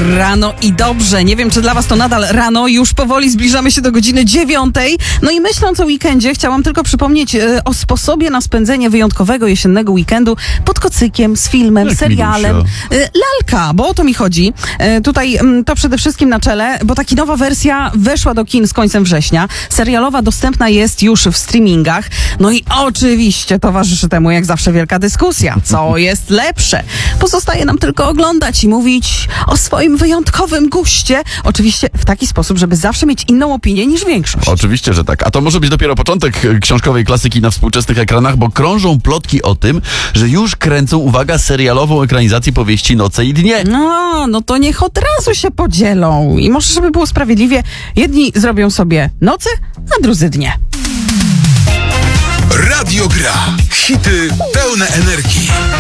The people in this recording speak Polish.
Rano i dobrze. Nie wiem, czy dla was to nadal rano. Już powoli zbliżamy się do godziny 9. No i myśląc o weekendzie, chciałam tylko przypomnieć o sposobie na spędzenie wyjątkowego jesiennego weekendu pod kocykiem, z filmem, Jak serialem. Milusia. Lalka, bo o to mi chodzi. Tutaj to przede wszystkim na czele, bo taka nowa wersja weszła do kin z końcem września. Serialowa dostępna jest już w streamingach. No i oczywiście towarzyszy temu jak zawsze wielka dyskusja. Co jest lepsze? Pozostaje nam tylko oglądać i mówić o swoim wyjątkowym guście. Oczywiście w taki sposób, żeby zawsze mieć inną opinię niż większość. Oczywiście, że tak. A to może być dopiero początek książkowej klasyki na współczesnych ekranach, bo krążą plotki o tym, że już kręcą, uwaga, serialową ekranizację powieści Noce i dnie. No to niech od razu się podzielą. I może, żeby było sprawiedliwie, jedni zrobią sobie noce, a drudzy dnie. Radio Gra. Hity pełne energii.